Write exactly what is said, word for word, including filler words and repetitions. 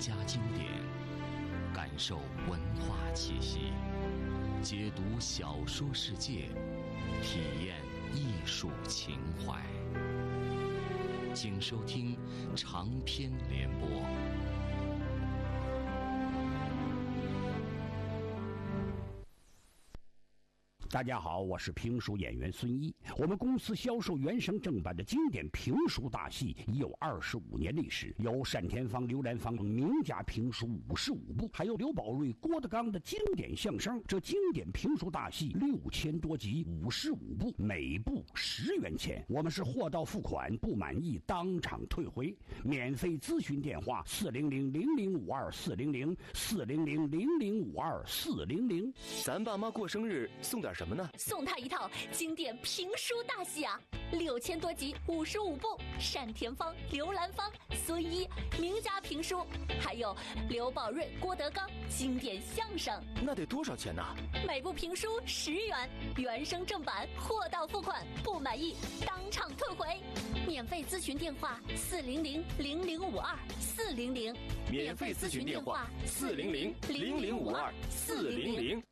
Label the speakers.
Speaker 1: 家经典，感受文化气息，解读小说世界，体验艺术情怀。请收听长篇联播。
Speaker 2: 大家好，我是评书演员孙一。我们公司销售原声正版的经典评书大戏已有二十五年历史，有单田芳、刘兰芳名家评书五十五部，还有刘宝瑞、郭德纲的经典相声。这经典评书大戏六千多集，五十五部，每部十元钱。我们是货到付款，不满意当场退回。免费咨询电话：四零零零零五二四零零四零零零零五二四零零。
Speaker 3: 咱爸妈过生日送点什么呢？
Speaker 4: 送他一套经典评书大戏啊，六千多集，五十五部，单田芳、刘兰芳、孙一名家评书，还有刘宝瑞、郭德纲经典相声。
Speaker 3: 那得多少钱呢？
Speaker 4: 每部评书十元，原声正版，货到付款，不满意当场退回。免费咨询电话：四零零零零五二四零零。
Speaker 3: 免费咨询电话：四零零零零五二四零零。